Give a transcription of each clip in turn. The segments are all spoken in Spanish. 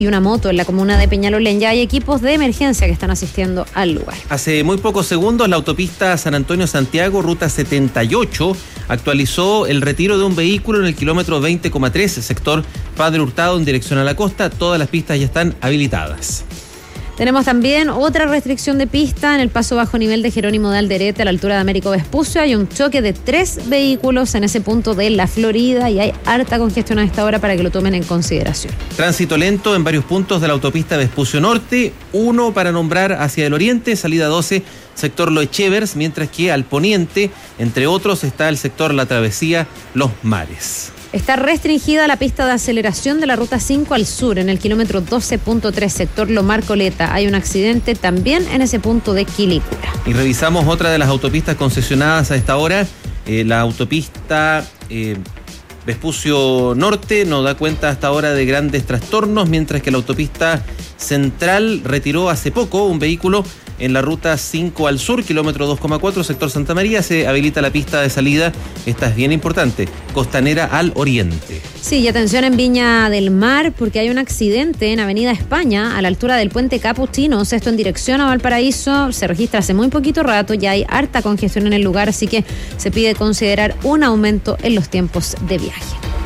y una moto en la comuna de Peñalolén. Ya hay equipos de emergencia que están asistiendo al lugar. Hace muy pocos segundos, la autopista San Antonio-Santiago, ruta 78, actualizó el retiro de un vehículo en el kilómetro 20,3, sector Padre Hurtado en dirección a la costa. Todas las pistas ya están habilitadas. Tenemos también otra restricción de pista en el paso bajo nivel de Jerónimo de Alderete a la altura de Américo Vespucio. Hay un choque de 3 vehículos en ese punto de la Florida y hay harta congestión a esta hora para que lo tomen en consideración. Tránsito lento en varios puntos de la autopista Vespucio Norte, uno para nombrar hacia el oriente, salida 12, sector Loechevers, mientras que al poniente, entre otros, está el sector La Travesía Los Mares. Está restringida la pista de aceleración de la ruta 5 al sur, en el kilómetro 12.3, sector Lomar Coleta. Hay un accidente también en ese punto de Quilicura. Y revisamos otra de las autopistas concesionadas a esta hora, la autopista Vespucio Norte no da cuenta hasta ahora de grandes trastornos, mientras que la autopista Central retiró hace poco un vehículo en la ruta 5 al sur, kilómetro 2,4, sector Santa María. Se habilita la pista de salida, esta es bien importante, Costanera al oriente. Sí, y atención en Viña del Mar, porque hay un accidente en Avenida España, a la altura del puente Capuchinos, esto en dirección a Valparaíso. Se registra hace muy poquito rato, ya hay harta congestión en el lugar, así que se pide considerar un aumento en los tiempos de viaje.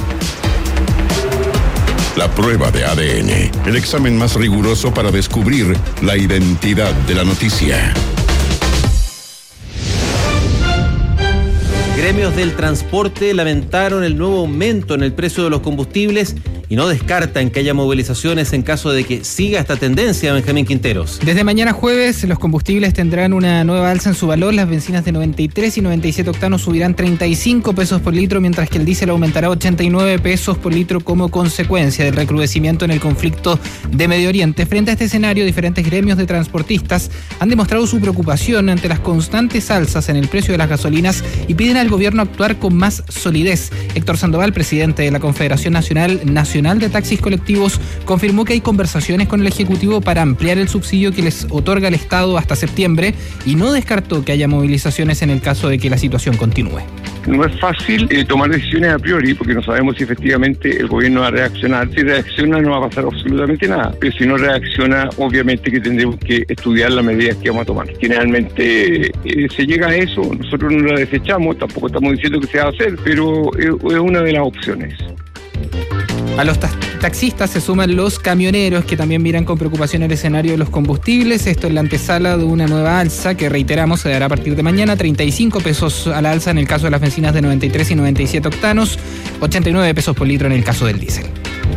La prueba de ADN, el examen más riguroso para descubrir la identidad de la noticia. Gremios del transporte lamentaron el nuevo aumento en el precio de los combustibles y no descartan que haya movilizaciones en caso de que siga esta tendencia, Benjamín Quinteros. Desde mañana jueves, los combustibles tendrán una nueva alza en su valor. Las bencinas de 93 y 97 octanos subirán 35 pesos por litro, mientras que el diésel aumentará 89 pesos por litro como consecuencia del recrudecimiento en el conflicto de Medio Oriente. Frente a este escenario, diferentes gremios de transportistas han demostrado su preocupación ante las constantes alzas en el precio de las gasolinas y piden al gobierno actuar con más solidez. Héctor Sandoval, presidente de la Confederación Nacional de Taxis Colectivos, confirmó que hay conversaciones con el Ejecutivo para ampliar el subsidio que les otorga el Estado hasta septiembre y no descartó que haya movilizaciones en el caso de que la situación continúe. No es fácil tomar decisiones a priori porque no sabemos si efectivamente el gobierno va a reaccionar. Si reacciona no va a pasar absolutamente nada, pero si no reacciona obviamente que tendremos que estudiar las medidas que vamos a tomar. Generalmente se llega a eso, nosotros no la desechamos, tampoco estamos diciendo que se va a hacer, pero es una de las opciones. A los taxistas se suman los camioneros, que también miran con preocupación el escenario de los combustibles. Esto en la antesala de una nueva alza que, reiteramos, se dará a partir de mañana. 35 pesos a la alza en el caso de las bencinas de 93 y 97 octanos, 89 pesos por litro en el caso del diésel.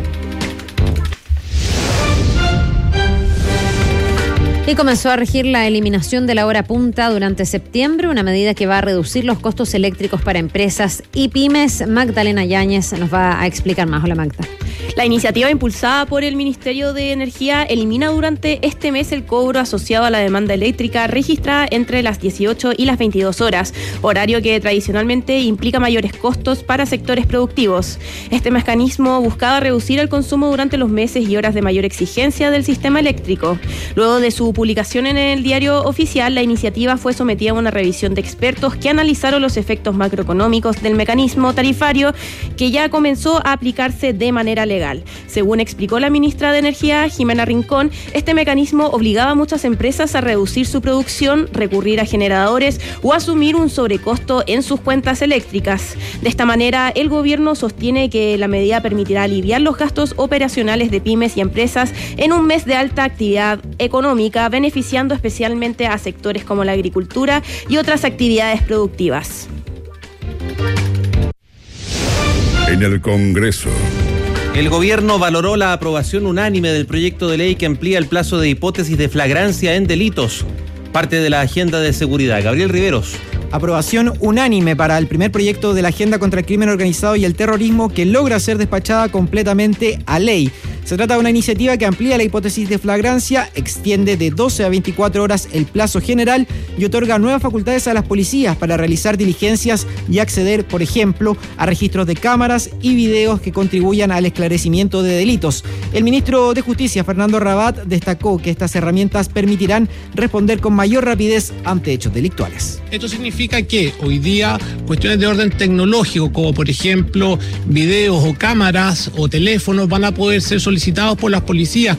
Y comenzó a regir la eliminación de la hora punta durante septiembre, una medida que va a reducir los costos eléctricos para empresas y pymes. Magdalena Yáñez nos va a explicar más. Hola, Magda. La iniciativa impulsada por el Ministerio de Energía elimina durante este mes el cobro asociado a la demanda eléctrica registrada entre las 18 y las 22 horas, horario que tradicionalmente implica mayores costos para sectores productivos. Este mecanismo buscaba reducir el consumo durante los meses y horas de mayor exigencia del sistema eléctrico. Luego de su publicación en el Diario Oficial, la iniciativa fue sometida a una revisión de expertos que analizaron los efectos macroeconómicos del mecanismo tarifario que ya comenzó a aplicarse de manera legal. Según explicó la ministra de Energía, Jimena Rincón, este mecanismo obligaba a muchas empresas a reducir su producción, recurrir a generadores o asumir un sobrecosto en sus cuentas eléctricas. De esta manera, el gobierno sostiene que la medida permitirá aliviar los gastos operacionales de pymes y empresas en un mes de alta actividad económica, beneficiando especialmente a sectores como la agricultura y otras actividades productivas. En el Congreso. El gobierno valoró la aprobación unánime del proyecto de ley que amplía el plazo de hipótesis de flagrancia en delitos. Parte de la agenda de seguridad. Gabriel Riveros. Aprobación unánime para el primer proyecto de la Agenda contra el Crimen Organizado y el Terrorismo que logra ser despachada completamente a ley. Se trata de una iniciativa que amplía la hipótesis de flagrancia, extiende de 12 a 24 horas el plazo general y otorga nuevas facultades a las policías para realizar diligencias y acceder, por ejemplo, a registros de cámaras y videos que contribuyan al esclarecimiento de delitos. El ministro de Justicia, Fernando Rabat, destacó que estas herramientas permitirán responder con mayor rapidez ante hechos delictuales. Esto significa que hoy día cuestiones de orden tecnológico, como por ejemplo videos o cámaras o teléfonos, van a poder ser solicitados solicitados por las policías.